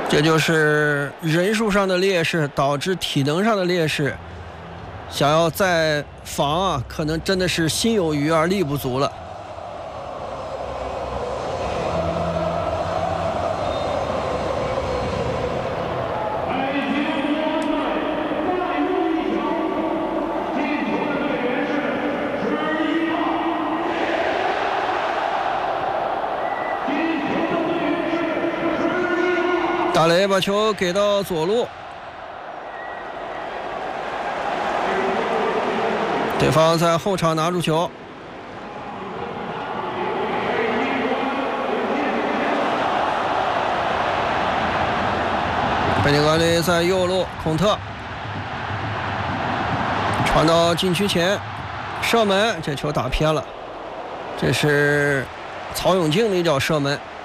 这就是人数上的劣势导致体能上的劣势，想要再防啊，可能真的是心有余而力不足了。大雷把球给到左路，对方在后场拿住球，贝尼格里在右路，孔特传到禁区前，射门，这球打偏了，这是曹永静的一脚射门。